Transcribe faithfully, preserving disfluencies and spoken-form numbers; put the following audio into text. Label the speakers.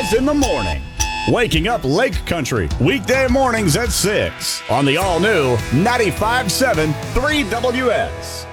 Speaker 1: Boys in the Morning. Waking up Lake Country, weekday mornings at six on the all-new ninety-five point seven three W S.